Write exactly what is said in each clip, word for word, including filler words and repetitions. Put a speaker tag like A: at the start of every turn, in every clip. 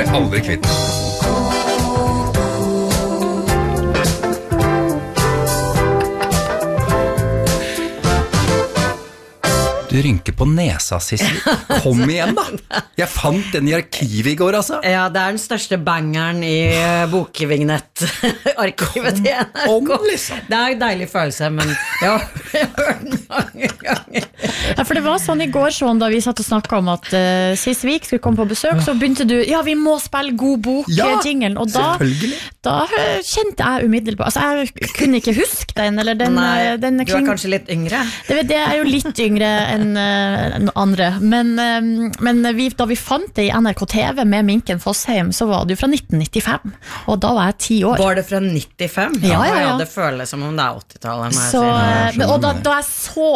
A: blir aldri kvitt. Du rynker på nesa, Sissel. Kom igjen da. Jeg fant den i arkivet i går, altså.
B: Ja, det er den største bangeren i bokvignett-arkivet til N R K.
A: Om, liksom.
B: Det er en deilig følelse, men ja, jeg har hørt den mange ganger.
C: Ja, for det var sånn i går, sånn, da vi satt og snakket om at uh, Sis Vik skulle komme på besøk, så begynte du, ja, vi må spille god bok-jinglen, og da, da uh, kjente jeg umiddelbart, altså jeg kunne ikke huske den, eller den,
B: Nei,
C: den
B: du er
C: kling...
B: kanskje litt yngre.
C: Det, det er jo litt yngre enn enn andre, men, men vi, da vi fant det i N R K T V med Minken Fossheim, så var det jo fra nitten nittifem, og da var jeg ti år.
B: Var det fra nittifem?
C: Ja, ja, ja.
B: Det føles som om det er åttitallet.
C: Så, men, og da, da, jeg så,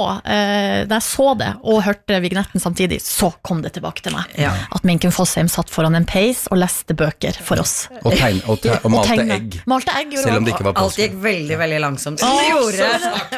C: da jeg så det og hørte vignetten samtidig, så kom det tilbake til meg.
B: Ja.
C: At Minken Fossheim satt foran en peis og leste bøker for oss.
A: Og, tegn, og, te, og malte
C: tegn,
A: egg.
C: Malte egg
A: Selv om det ikke var påske.
B: Alt gikk veldig, veldig langsomt. Som det gjorde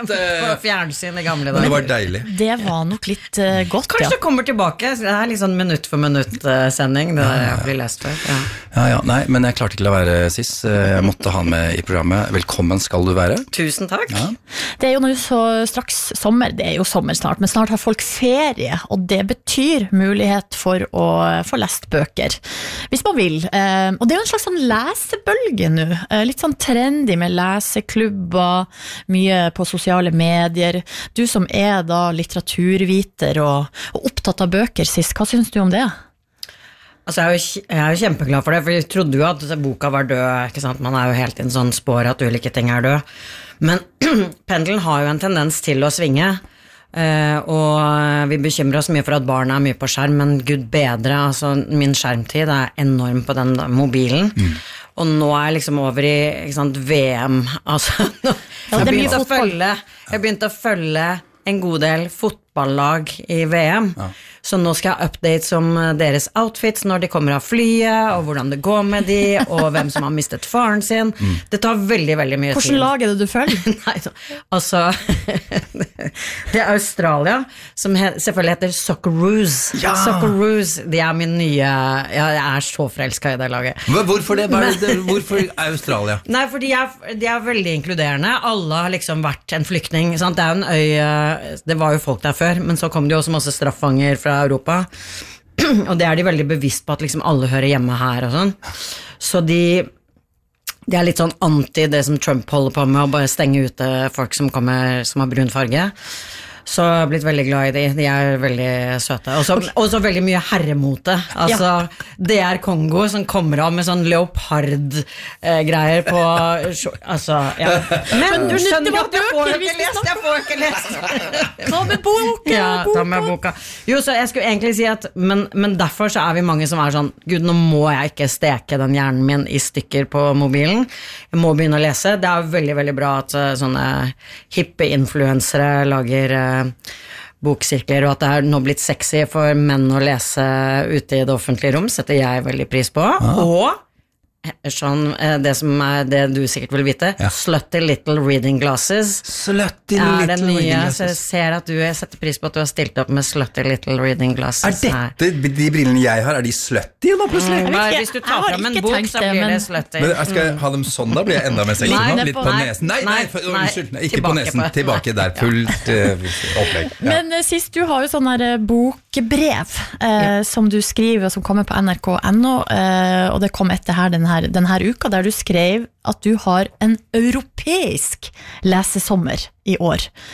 B: på fjernsyn i gamle dager.
A: Men det var deilig.
C: Det var nok litt uh, godt,
B: Kanskje
C: ja.
B: det kommer tilbake. Det er litt sånn minutt for minutt-sending. Det der jeg blir lest før. Ja.
A: Ja, ja, nei, men jeg klarte ikke å la være Sis. Jeg måtte ha med i programmet. Velkommen skal du være.
B: Tusen takk.
A: Ja.
C: Det er jo nå så straks sommer, det er jo sommer snart, men snart har folk ferie, og det betyr mulighet for å få lest bøker, hvis man vil. Og det er jo en slags sånn lesebølge nå, litt sånn trendy med leseklubber, mye på sosiale medier. Du som er da litteraturviter og, og opptatt av bøker, Sis, hva synes du om det?
B: Altså, jeg er, jo, jeg er jo kjempeglad for det, for jeg trodde jo at boka var død, ikke sant? Man er jo helt i en sånn spår at ulike ting er død. Men pendelen har jo en tendens til å svinge, uh, og vi bekymrer oss mye for at barna er mye på skjerm, men Gud bedre, altså min skjermtid er enorm på den mobilen, mm. og nå er jeg liksom over i, ikke sant, V M, altså, nå,
C: ja,
B: jeg begynte å følge, jeg begynte å følge en god del fotballag i V M, ja. Så nå skal jeg ha updates om deres outfits når de kommer av flyet, og hvordan det går med de, og hvem som har mistet faren sin. Mm. Det tar veldig, veldig mye
C: Hvordan
B: tid.
C: Hvordan lag er det du følger?
B: Nei, altså, det er Australia, som he- selvfølgelig heter Socceroos. Ja. Socceroos, de er min nye, ja, jeg er så forelsket i det laget.
A: Men hvorfor det? Bare, det hvorfor Australia?
B: Nei, for de er, de er veldig inkluderende. Alle har liksom vært en flyktning, sant? Det er jo en øy, det var jo folk der før, men så kom det jo også masse straffanger fra Europa, og det er de veldig bevisst på at liksom alle hører hjemme her og sånn, så de de er litt sånn anti det som Trump holder på med, å bare stenge ute folk som kommer, som har brun farge. Så jeg har blitt veldig glad i de, de er veldig søte. Og så veldig mye herremote. Altså, ja. Det er Kongo som kommer av med sånn leopard-greier på, altså, ja. Men du skjønner jo at jeg får ikke lest, jeg får ikke lest.
C: Ta med boka,
B: ja, ta med boka. Jo, så jeg skulle egentlig si at, men, men derfor så er vi mange som er sånn, Gud, nå må jeg ikke steke den hjernen min i stykker på mobilen. Jeg må begynne å lese. Det er veldig, veldig bra at sånne hippe influensere lager boksirkler, og at det er nå blitt sexy for menn å lese ute i det offentlige rom, setter jeg veldig pris på. Ah. Og sånn, det som er det du sikkert vil vite, ja. Slutty little reading glasses.
A: Slutty
B: er
A: little
B: nye,
A: reading glasses.
B: Så jeg ser at du setter pris på at du har stilt opp med slutty little reading glasses.
A: Er dette, her. De brillene jeg har, er de slutty nå plutselig?
B: Mm, hvis du tar frem en bok, så blir det slutty.
A: Men skal jeg ha dem sånn da? Blir jeg enda mer sexy nå? Litt på nesen? Nei, nei, for, nei, unnskyld, nei ikke på nesen. På. Tilbake der, fullt uh, opplegg. Ja.
C: Men uh, sist du har jo sånn her bokbrev uh, ja. som du skriver, som kommer på N R K punktum no, uh, og det kom etter her denne, denne uka, der du skrev at du har en europeisk lesesommer i år.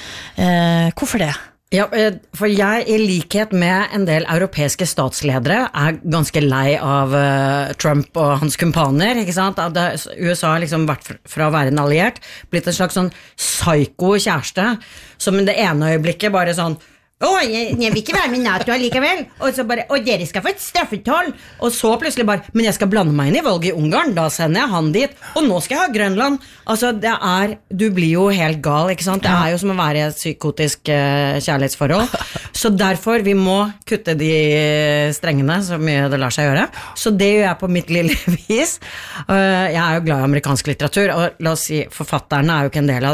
C: Eh, hvorfor det?
B: Ja, for jeg, i likhet med en del europeiske statsledere, er ganske lei av uh, Trump og hans kumpaner, ikke sant? At det, U S A har liksom vært fra å være en alliert, blitt en slags sånn psyko kjæreste, som i det ene øyeblikket bare sånn, Å, oh, jeg, jeg vil ikke være med NATO allikevel. Og så bare, og dere skal få et straffetoll. Og så plutselig bare, men jeg skal blande meg inn i valget i Ungarn. Da sender jeg han dit. Og nå skal jeg ha Grønland. Altså, det er, du blir jo helt gal, ikke sant? Det er jo som å være i et psykotisk uh, kjærlighetsforhold. Så derfor, vi må kutte de strengene så mye det lar seg gjøre. Så det gjør jeg på mitt lille vis. Uh, jeg er jo glad i amerikansk litteratur, og la oss si, forfatterne er jo ikke en del av